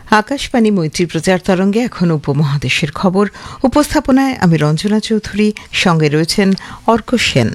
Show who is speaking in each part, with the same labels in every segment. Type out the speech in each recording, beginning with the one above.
Speaker 1: আকাশবাণী মৈত্রী প্রচার তরঙ্গে এখন উপমহাদেশের খবর। উপস্থাপনায় আমি রঞ্জনা চৌধুরী, সঙ্গে রয়েছেন অর্ক সেন।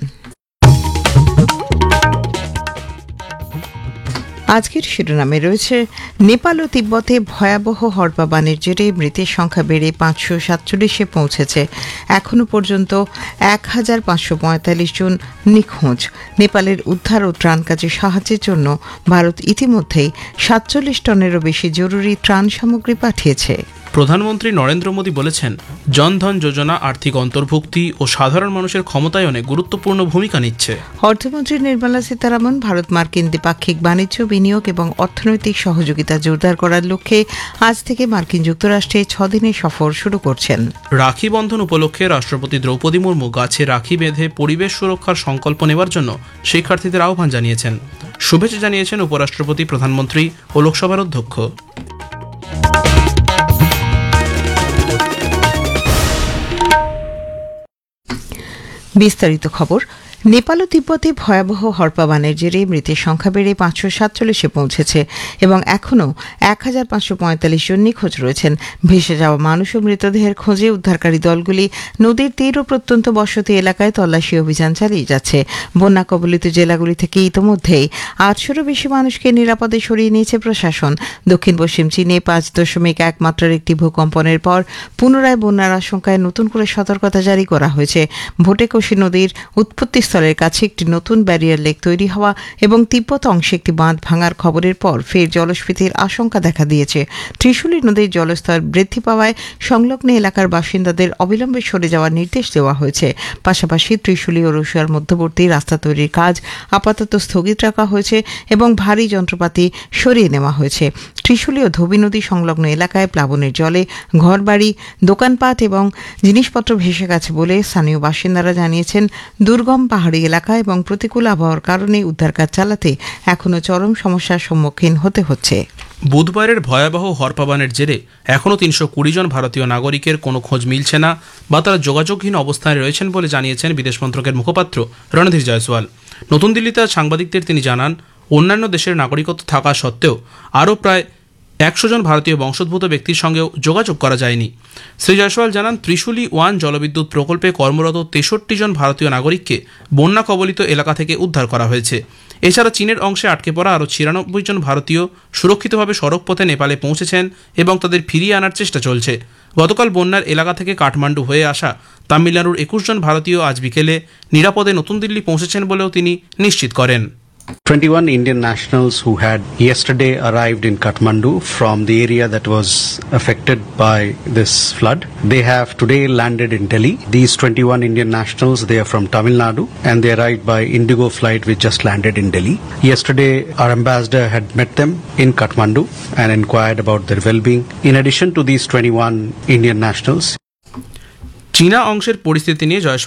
Speaker 1: আজকের শিরোনামে রয়েছে নেপাল ও তিব্বতে ভয়াবহ হড়পা জেরে মৃতের সংখ্যা বেড়ে 547-এ পৌঁছেছে। এখনও পর্যন্ত 1545 জন নিখোঁজ। নেপালের উদ্ধার ও ত্রাণ কাজে সাহায্যের জন্য ভারত ইতিমধ্যেই 47 টনেরও বেশি জরুরি ত্রাণ সামগ্রী পাঠিয়েছে।
Speaker 2: প্রধানমন্ত্রী নরেন্দ্র মোদী বলেছেন, জনধন যোজনা আর্থিক অন্তর্ভুক্তি ও সাধারণ মানুষের ক্ষমতায়নে গুরুত্বপূর্ণ ভূমিকা নিচ্ছে।
Speaker 1: অর্থমন্ত্রী নির্মলা সীতারামন ভারত মার্কিন দ্বিপাক্ষিক বাণিজ্য, বিনিয়োগ এবং অর্থনৈতিক সহযোগিতা জোরদার করার লক্ষ্যে আজ থেকে মার্কিন যুক্তরাষ্ট্রে 6 দিনের সফর শুরু করছেন।
Speaker 2: রাখি বন্ধন উপলক্ষে রাষ্ট্রপতি দ্রৌপদী মুর্মু গাছে রাখি বেঁধে পরিবেশ সুরক্ষার সংকল্প নেওয়ার জন্য শিক্ষার্থীদের আহ্বান জানিয়েছেন। শুভেচ্ছা জানিয়েছেন উপরাষ্ট্রপতি, প্রধানমন্ত্রী ও লোকসভার অধ্যক্ষ।
Speaker 1: বিস্তারিত খবর। নেপাল ও তিব্বতে ভয়াবহ হড়পাবানের জেরে মৃতের সংখ্যা বেড়ে 547-এ পৌঁছেছে এবং এখনও 1545 জন নিখোঁজ রয়েছেন। ভেসে যাওয়া মানুষ ও মৃতদেহের খোঁজে উদ্ধারকারী দলগুলি নদীর তীর ও প্রত্যন্ত বসতি এলাকায় তল্লাশি অভিযান চালিয়ে যাচ্ছে। বন্যা কবলিত জেলাগুলি থেকে ইতোমধ্যেই 800-এরও বেশি মানুষকে নিরাপদে সরিয়ে নিয়েছে প্রশাসন। দক্ষিণ পশ্চিম চীনে 5.1 মাত্রার একটি ভূকম্পনের পর পুনরায় বন্যার আশঙ্কায় নতুন করে সতর্কতা জারি করা হয়েছে। ভোটেকোশি নদীর উৎপত্তি স্থলের কাছে একটি নতুন ব্যারিয়ার লেক তৈরি হওয়া এবং তিব্বত অংশে একটি বাঁধ ভাঙার খবরের পর ফের জলস্ফীতির আশঙ্কা দেখা দিয়েছে। ত্রিশুলী নদীর জলস্তর বৃদ্ধি পাওয়ায় সংলগ্ন এলাকার বাসিন্দাদের অবিলম্বে সরে যাওয়ার নির্দেশ দেওয়া হয়েছে। পাশাপাশি ত্রিশুলী ও রসুয়ার মধ্যবর্তী রাস্তা তৈরির কাজ আপাতত স্থগিত রাখা হয়েছে এবং ভারী যন্ত্রপাতি সরিয়ে নেওয়া হয়েছে। ত্রিশুলী ও ধোবী নদী সংলগ্ন এলাকায় প্লাবনের জলে ঘরবাড়ি, দোকানপাট এবং জিনিসপত্র ভেসে গেছে বলে স্থানীয় বাসিন্দারা জানিয়েছেন। দুর্গম পাহাড়ি এলাকা এবং প্রতিকূল আবহাওয়ার কারণে উদ্ধার কাজ চালাতে এখনও চরম সমস্যার সম্মুখীন হতে হচ্ছে।
Speaker 2: বুধবারের ভয়াবহ হড়পাবানের জেরে এখনও 320 জন ভারতীয় নাগরিকের কোনো খোঁজ মিলছে না বা তারা যোগাযোগহীন অবস্থায় রয়েছেন বলে জানিয়েছেন বিদেশ মন্ত্রকের মুখপাত্র রণধীর জয়সওয়াল। নতুন দিল্লিতে আজ সাংবাদিকদের তিনি জানান, অন্যান্য দেশের নাগরিকত্ব থাকা সত্ত্বেও আরও প্রায় 100 জন ভারতীয় বংশোদ্ভূত ব্যক্তির সঙ্গেও যোগাযোগ করা যায়নি। শ্রী জয়সওয়াল জানান, ত্রিশুলী 1 জলবিদ্যুৎ প্রকল্পে কর্মরত 63 জন ভারতীয় নাগরিককে বন্যা কবলিত এলাকা থেকে উদ্ধার করা হয়েছে। এছাড়া চীনের অংশে আটকে পড়া আরও 96 জন ভারতীয় সুরক্ষিতভাবে সড়কপথে নেপালে পৌঁছেছেন এবং তাদের ফিরিয়ে আনার চেষ্টা চলছে। গতকাল বন্যার এলাকা থেকে কাঠমান্ডু হয়ে আসা তামিলনাড়ুর 21 জন ভারতীয় আজ বিকেলে নিরাপদে নতুন দিল্লি পৌঁছেছেন বলেও তিনি নিশ্চিত করেন।
Speaker 3: 21 Indian nationals who had yesterday arrived in Kathmandu from the area that was affected by this flood. They have today landed in Delhi. These 21 Indian nationals, they are from Tamil Nadu and they arrived by Indigo flight which just landed in Delhi. Yesterday, our ambassador had met them in Kathmandu and inquired about their well-being. In addition to these 21 Indian nationals,
Speaker 2: চীনা অংশের পরিস্থিতি নিয়ে